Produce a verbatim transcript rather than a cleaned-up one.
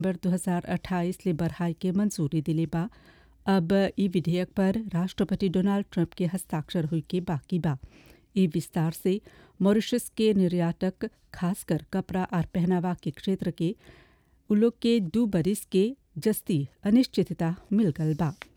बर दो हज़ार अट्ठाईस ले बढ़ाई के मंजूरी दिले बा। अब ई विधेयक पर राष्ट्रपति डोनाल्ड ट्रंप के हस्ताक्षर हुई के बाकी बा। ई विस्तार से मॉरिशस के निर्यातक खासकर कपड़ा और पहनावा के क्षेत्र के उलोग के दू बरिस के जस्ती अनिश्चितता मिल गल बा।